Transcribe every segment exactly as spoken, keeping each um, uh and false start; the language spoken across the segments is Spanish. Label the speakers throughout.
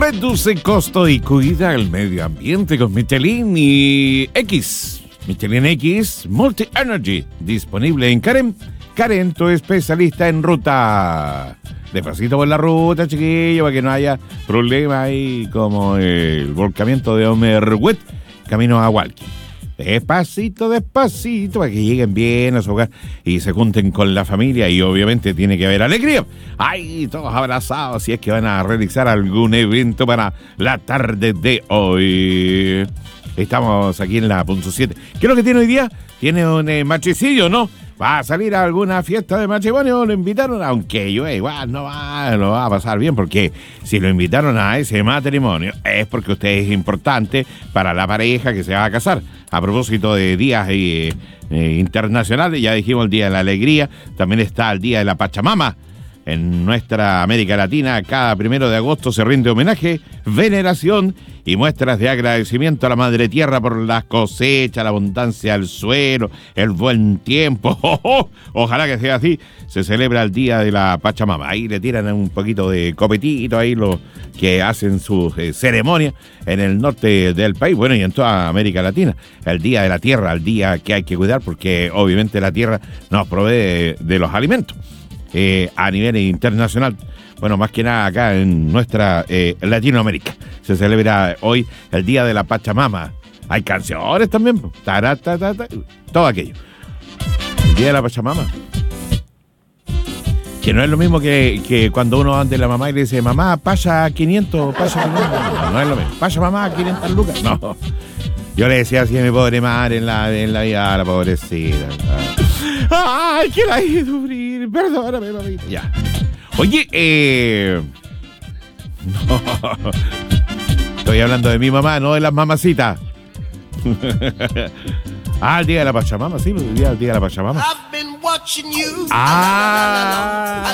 Speaker 1: Reduce costo y cuida el medio ambiente con Michelin y X. Michelin X Multi Energy, disponible en Karen. Karen, tu especialista en ruta. Despacito por la ruta, chiquillo, para que no haya problema ahí como el volcamiento de Omerhuet, camino a Hualqui. Despacito, despacito, para que lleguen bien a su hogar y se junten con la familia, y obviamente tiene que haber alegría. Ay, todos abrazados si es que van a realizar algún evento para la tarde de hoy. Estamos aquí en la punto siete. ¿Qué es lo que tiene hoy día? Tiene un eh, matricidio, ¿no? ¿Va a salir a alguna fiesta de matrimonio? ¿Lo invitaron? Aunque yo igual no va, lo va a pasar bien, porque si lo invitaron a ese matrimonio es porque usted es importante para la pareja que se va a casar. A propósito de días eh, eh, internacionales, ya dijimos el Día de la Alegría, también está el Día de la Pachamama. En nuestra América Latina, cada primero de agosto se rinde homenaje, veneración y muestras de agradecimiento a la Madre Tierra por las cosechas, la abundancia del suelo, el buen tiempo. ¡Oh, oh! Ojalá que sea así. Se celebra el Día de la Pachamama. Ahí le tiran un poquito de copetito ahí los que hacen sus eh, ceremonias en el norte del país, bueno, y en toda América Latina. El Día de la Tierra, el día que hay que cuidar, porque obviamente la tierra nos provee de, de los alimentos. Eh, a nivel internacional, bueno, más que nada acá en nuestra eh, Latinoamérica, se celebra hoy el Día de la Pachamama. Hay canciones también, tará, ta, ta, ta, todo aquello. El Día de la Pachamama, que no es lo mismo que, que cuando uno anda de la mamá y le dice, mamá, pasa quinientos, pasa quinientos, no, no es lo mismo, pasa mamá quinientas lucas, no. Yo le decía así a mi pobre madre en la, en la vida, la pobrecita. ¡Ay, que la hice sufrir! Perdóname, mamita. Ya. Oye, eh... no. Estoy hablando de mi mamá, no de las mamacitas. Ah, el Día de la Pachamama, sí, el día, el día de la Pachamama. Ah.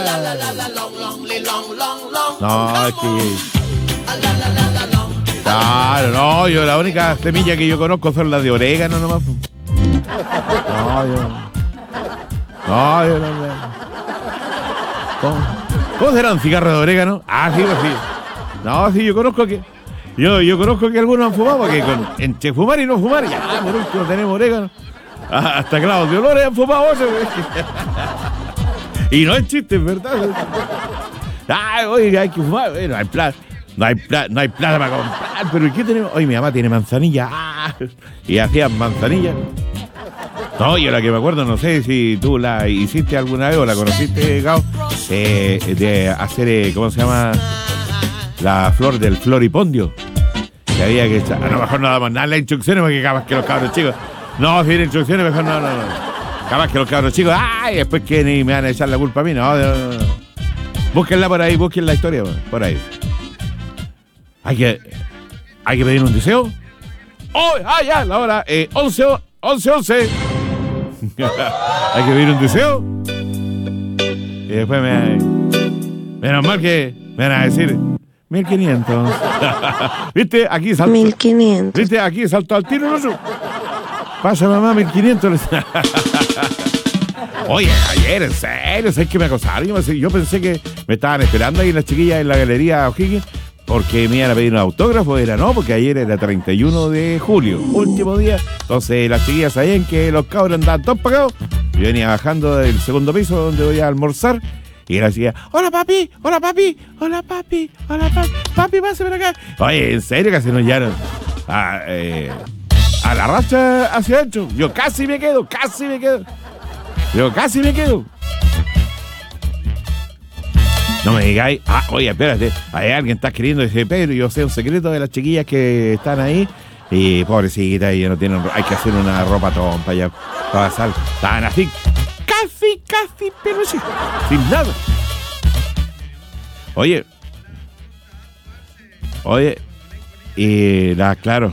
Speaker 1: No, es que... Claro, no, yo la única semilla que yo conozco son las de orégano nomás. No, yo... No, yo no... ¿Cómo, ¿Cómo será un cigarro de orégano? Ah, sí, pues sí. No, sí, yo conozco que... Yo, yo conozco que algunos han fumado, porque con, entre fumar y no fumar, ya, por último tenemos orégano. Ah, hasta clavos de olores han fumado otros. Y no es chiste, es verdad. Ay, oye, hay que fumar, bueno, hay plata. No hay, plata, no hay plata para comprar, pero ¿qué tenemos? Oye, mi mamá tiene manzanilla. Ah, y hacían manzanilla. No, yo la que me acuerdo, no sé si tú la hiciste alguna vez o la conociste, Gao, eh, de hacer, eh, ¿cómo se llama? La flor del floripondio. Que había que echar. A lo mejor no damos nada las instrucciones, porque capaz que los cabros chicos. No, si hay instrucciones, mejor no, no, no. Capaz que los cabros chicos, ay, después que ni me van a echar la culpa a mí, no, no, no. Búsquenla por ahí, busquen la historia, por ahí. Hay que, hay que pedir un deseo. ¡Oh! ¡Ah, ya! La hora eh, once, once, once. Hay que pedir un deseo. Y después me... Menos mal que me van a decir mil quinientos. ¿Viste? Aquí saltó.
Speaker 2: mil quinientos.
Speaker 1: ¿Viste? Aquí saltó al tiro, ¿no? Pasa, mamá, mil quinientos. Oye, ayer, en serio, ¿sabes qué me acosaron? Yo, yo pensé que me estaban esperando ahí las chiquillas en la galería O'Higgins, porque me iban a pedir un autógrafo, era no, porque ayer era treinta y uno de julio, último día. Entonces las chiquillas sabían que los cabros andaban todos pagados. Yo venía bajando del segundo piso donde voy a almorzar y él decía, hola papi, hola papi, hola papi, hola papi, papi, pásame acá. Oye, en serio, casi nos llevaron a, eh, a la racha hacia adentro. Yo casi me quedo, casi me quedo. Yo casi me quedo. No me digáis, ah, oye, espérate, hay alguien que está queriendo decir, Pedro, yo sé un secreto de las chiquillas que están ahí, y pobrecita, ellas no tienen, hay que hacer una ropa trompa ya, para sal, estaban así, casi, casi, pero sí, sin nada. Oye, oye, y la, claro,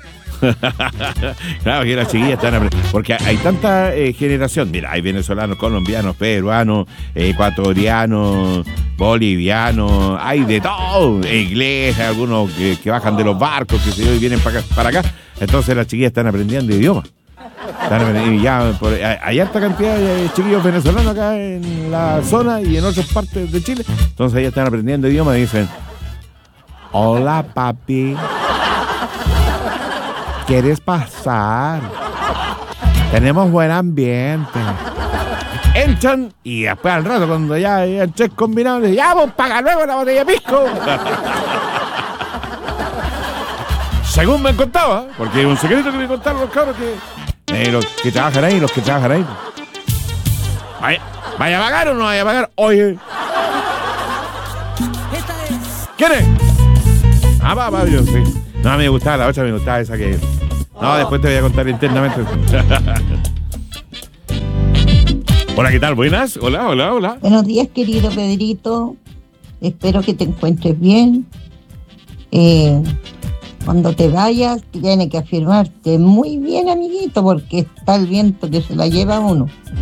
Speaker 1: claro que las chiquillas están aprendiendo, porque hay tanta eh, generación. Mira, hay venezolanos, colombianos, peruanos, ecuatorianos, bolivianos, hay de todo, ingleses, algunos que, que bajan de los barcos, que se y vienen para acá, para acá. Entonces las chiquillas están aprendiendo idioma. Están aprendiendo, y ya por, hay, hay harta cantidad de chiquillos venezolanos acá en la zona y en otras partes de Chile. Entonces ellas están aprendiendo idioma y dicen, Hola, papi. ¿Quieres pasar? Tenemos buen ambiente. Entran y después al rato, cuando ya hay tres combinados, dicen, ya, vos paga luego la botella de pisco. Según me han contado, ¿eh? Porque es un secreto que me contaron los cabros que, eh, los que trabajan ahí, los que trabajan ahí. Vaya, ¿vaya a pagar o no vaya a pagar? Oye. ¿Quién es? Ah, va, va, yo sí. No, me gustaba la otra, me gustaba esa que... No, después te voy a contar internamente. Hola, ¿qué tal? Buenas. Hola, hola, hola.
Speaker 2: Buenos días, querido Pedrito. Espero que te encuentres bien. Eh, cuando te vayas, tienes que afirmarte muy bien, amiguito, porque está el viento que se la lleva a uno.